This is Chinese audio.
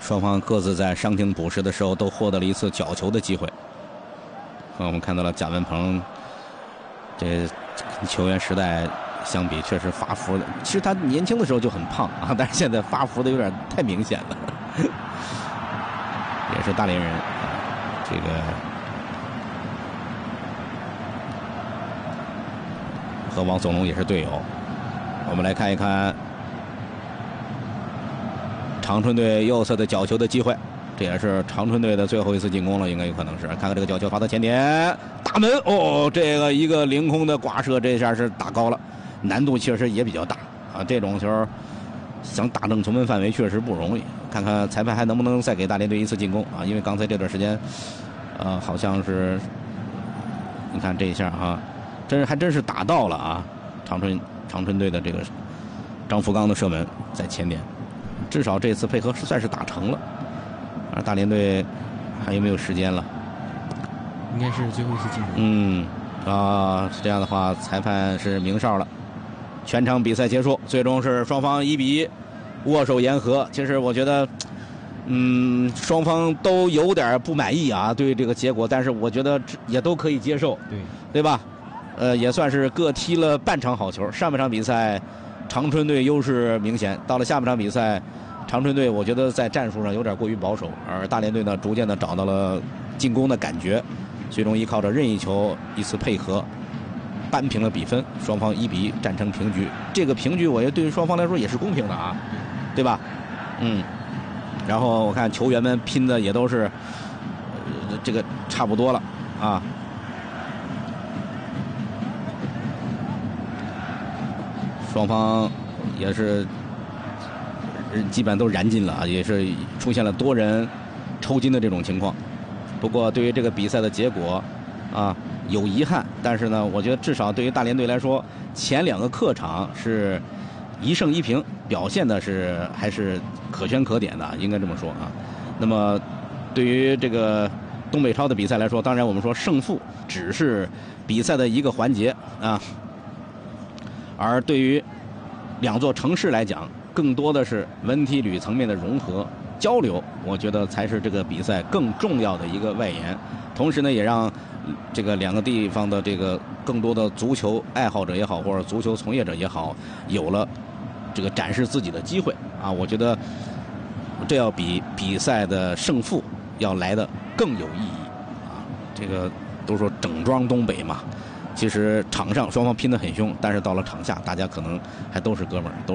双方各自在伤停补时的时候都获得了一次角球的机会。我们看到了贾文鹏，这球员时代相比确实发福的。其实他年轻的时候就很胖啊，但是现在发福的有点太明显了。也是大连人，这个和王颂龙也是队友。我们来看一看长春队右侧的角球的机会。这也是长春队的最后一次进攻了，应该有可能是。看看这个角球发到前点，大门哦，这个一个凌空的挂射，这下是打高了，难度确实也比较大啊。这种球想打正球门范围确实不容易。看看裁判还能不能再给大连队一次进攻啊？因为刚才这段时间，好像是，你看这一下啊，还真是打到了啊。长春队的这个张福刚的射门在前点，至少这次配合算是打成了。大连队还有没有时间了？ 应该是最后一次进攻。 这样的话，裁判是明哨了。全场比赛结束，最终是双方1-1握手言和。其实我觉得，双方都有点不满意啊，对这个结果，但是我觉得也都可以接受，对吧？也算是各踢了半场好球。上半场比赛，长春队优势明显，到了下半场比赛。长春队我觉得在战术上有点过于保守，而大连队呢逐渐的找到了进攻的感觉，最终依靠着任意球一次配合扳平了比分，双方1-1战成平局。这个平局我觉得对于双方来说也是公平的啊，对吧？然后我看球员们拼的也都是这个差不多了啊。双方也是基本上都燃尽了啊，也是出现了多人抽筋的这种情况。不过对于这个比赛的结果啊有遗憾，但是呢，我觉得至少对于大连队来说，前2个客场是1胜1平，表现的是还是可圈可点的，应该这么说啊。那么对于这个东北超的比赛来说，当然我们说胜负只是比赛的一个环节啊，而对于2座城市来讲，更多的是文体旅层面的融合交流，我觉得才是这个比赛更重要的一个外延。同时呢，也让这个2个地方的这个更多的足球爱好者也好，或者足球从业者也好，有了这个展示自己的机会啊。我觉得这要比比赛的胜负要来的更有意义啊。这个都说整装东北嘛，其实场上双方拼得很凶，但是到了场下，大家可能还都是哥们儿。